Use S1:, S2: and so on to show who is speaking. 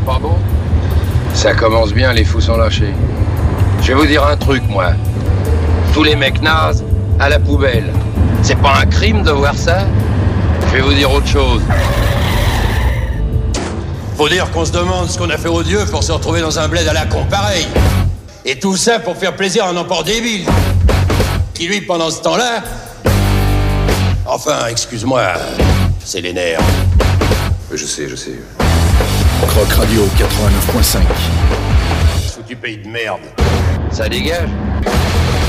S1: pas beau? Ça commence bien, les fous sont lâchés. Je vais vous dire un truc, moi. Tous les mecs nazes, à la poubelle. C'est pas un crime de voir ça? Je vais vous dire autre chose.
S2: Faut dire qu'on se demande ce qu'on a fait aux dieux pour se retrouver dans un bled à la con pareil. Et tout ça pour faire plaisir à un emport débile. Qui lui, pendant ce temps-là... Enfin, excuse-moi, c'est les nerfs.
S3: Je sais.
S4: Croc Radio 89.5.
S2: Foutu pays de merde.
S1: Ça dégage.